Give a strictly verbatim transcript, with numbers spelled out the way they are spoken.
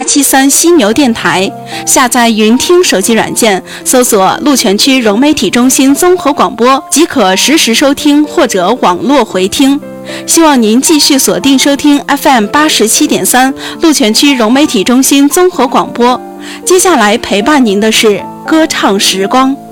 七三犀牛电台，下载云听手机软件，搜索鹿泉区融媒体中心综合广播即可实时收听或者网络回听。希望您继续锁定收听 F M 八十七点三鹿泉区融媒体中心综合广播。接下来陪伴您的是歌唱时光。